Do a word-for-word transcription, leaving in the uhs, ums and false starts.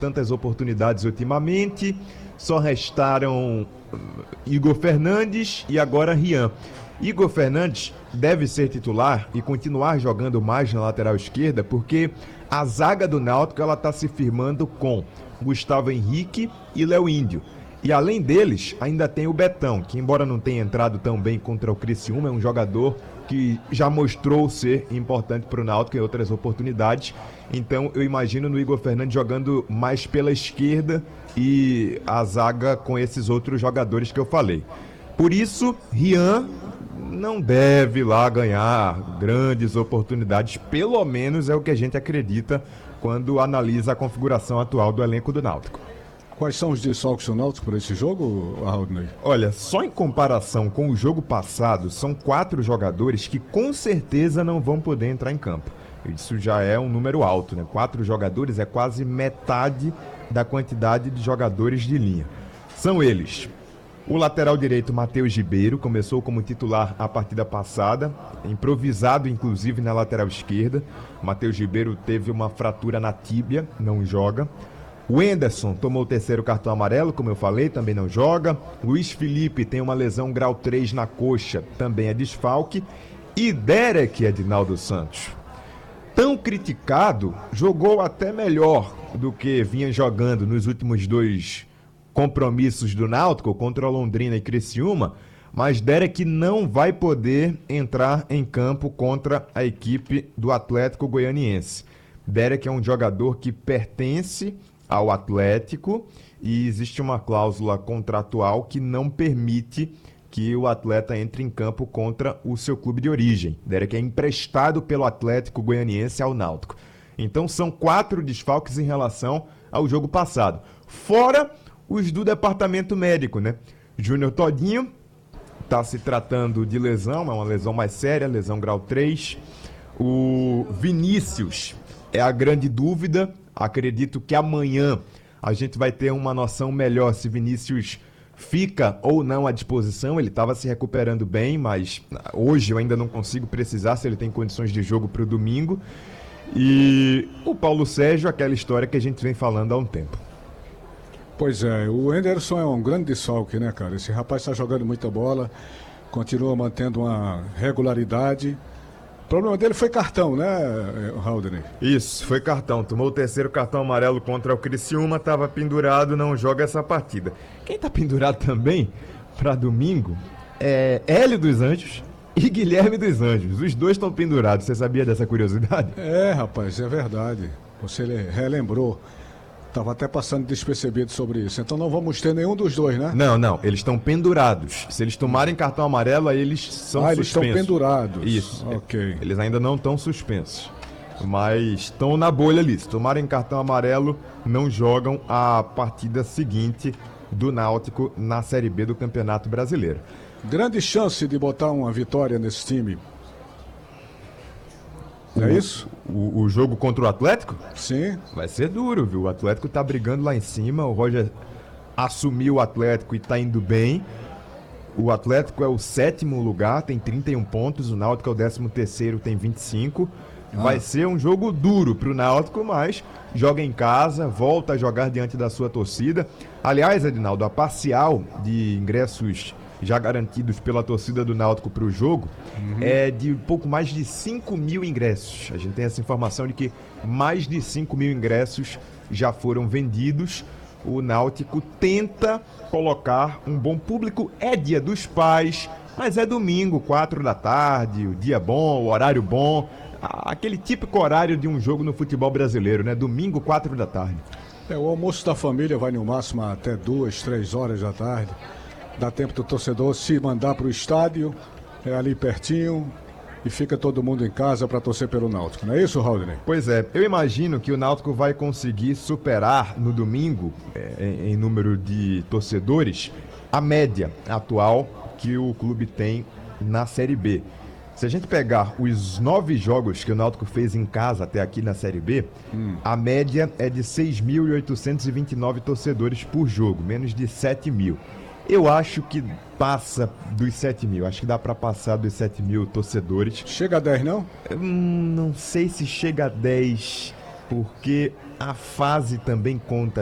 tantas oportunidades ultimamente, só restaram Igor Fernandes e agora Rian. Igor Fernandes deve ser titular e continuar jogando mais na lateral esquerda, porque a zaga do Náutico ela está se firmando com Gustavo Henrique e Léo Índio. E além deles, ainda tem o Betão, que embora não tenha entrado tão bem contra o Criciúma, é um jogador que já mostrou ser importante para o Náutico em outras oportunidades. Então eu imagino no Igor Fernandes jogando mais pela esquerda e a zaga com esses outros jogadores que eu falei. Por isso, Rian não deve lá ganhar grandes oportunidades, pelo menos é o que a gente acredita quando analisa a configuração atual do elenco do Náutico. Quais são os desfalques do Náutico para esse jogo, Rodney? Olha, só em comparação com o jogo passado, são quatro jogadores que com certeza não vão poder entrar em campo. Isso já é um número alto, né? Quatro jogadores é quase metade da quantidade de jogadores de linha. São eles: o lateral direito Matheus Ribeiro, começou como titular a partida passada, improvisado inclusive na lateral esquerda. Matheus Ribeiro teve uma fratura na tíbia, não joga. O Enderson tomou o terceiro cartão amarelo, como eu falei, também não joga. Luiz Felipe tem uma lesão grau três na coxa, também é desfalque. E Derek Edinaldo Santos, tão criticado, jogou até melhor do que vinha jogando nos últimos dois compromissos do Náutico, contra Londrina e Criciúma, mas Derek não vai poder entrar em campo contra a equipe do Atlético Goianiense. Derek é um jogador que pertence ao Atlético e existe uma cláusula contratual que não permite que o atleta entre em campo contra o seu clube de origem. Derek é emprestado pelo Atlético Goianiense ao Náutico. Então são quatro desfalques em relação ao jogo passado. Fora os do departamento médico, né? Júnior Todinho está se tratando de lesão, é uma lesão mais séria, lesão grau três. O Vinícius é a grande dúvida. Acredito que amanhã a gente vai ter uma noção melhor se Vinícius fica ou não à disposição. Ele estava se recuperando bem, mas hoje eu ainda não consigo precisar se ele tem condições de jogo para o domingo. E o Paulo Sérgio, aquela história que a gente vem falando há um tempo. Pois é, o Enderson é um grande desfalque, né, cara? Esse rapaz está jogando muita bola, continua mantendo uma regularidade. O problema dele foi cartão, né, Haldane? Isso, foi cartão. Tomou o terceiro cartão amarelo contra o Criciúma, estava pendurado, não joga essa partida. Quem está pendurado também para domingo é Hélio dos Anjos e Guilherme dos Anjos. Os dois estão pendurados. Você sabia dessa curiosidade? É, rapaz, é verdade. Você relembrou. Estava até passando despercebido sobre isso. Então não vamos ter nenhum dos dois, né? Não, não. Eles estão pendurados. Se eles tomarem cartão amarelo, aí eles são ah, suspensos. Ah, eles estão pendurados. Isso. Ok. Eles ainda não estão suspensos. Mas estão na bolha ali. Se tomarem cartão amarelo, não jogam a partida seguinte do Náutico na Série B do Campeonato Brasileiro. Grande chance de botar uma vitória nesse time. O, é isso? O, o jogo contra o Atlético? Sim. Vai ser duro, viu? O Atlético tá brigando lá em cima. O Roger assumiu o Atlético e tá indo bem. O Atlético é o sétimo lugar, tem trinta e um pontos. O Náutico é o décimo terceiro, tem vinte e cinco. Ah. Vai ser um jogo duro pro Náutico, mas joga em casa, volta a jogar diante da sua torcida. Aliás, Edinaldo, a parcial de ingressos já garantidos pela torcida do Náutico para o jogo, uhum. é de pouco mais de cinco mil ingressos. A gente tem essa informação de que mais de cinco mil ingressos já foram vendidos. O Náutico tenta colocar um bom público. É dia dos pais, mas é domingo, quatro da tarde, o dia bom, o horário bom. Aquele típico horário de um jogo no futebol brasileiro, né? Domingo, quatro da tarde. É, o almoço da família vai no máximo até duas, três horas da tarde. Dá tempo do torcedor se mandar para o estádio, é ali pertinho, e fica todo mundo em casa para torcer pelo Náutico. Não é isso, Haldane? Pois é, eu imagino que o Náutico vai conseguir superar no domingo, é, em, em número de torcedores, a média atual que o clube tem na Série B. Se a gente pegar os nove jogos que o Náutico fez em casa até aqui na Série B, hum. a média é de seis mil oitocentos e vinte e nove torcedores por jogo, menos de sete mil. Eu acho que passa dos sete mil. Acho que dá para passar dos sete mil torcedores. Chega a dez, não? Hum, não sei se chega a dez, porque a fase também conta